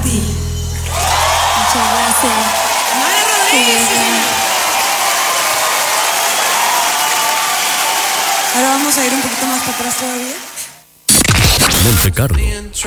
ti. Muchas gracias. Mara Rodríguez. Sí, señor. Ahora vamos a ir un poquito más para atrás todavía. Monte Carlo.